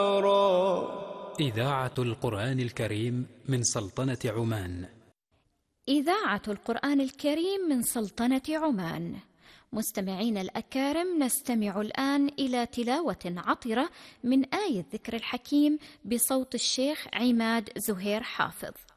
إذاعة القرآن الكريم من سلطنة عمان. إذاعة القرآن الكريم من سلطنة عمان. مستمعين الأكارم، نستمع الآن إلى تلاوة عطرة من آية الذكر الحكيم بصوت الشيخ عماد زهير حافظ.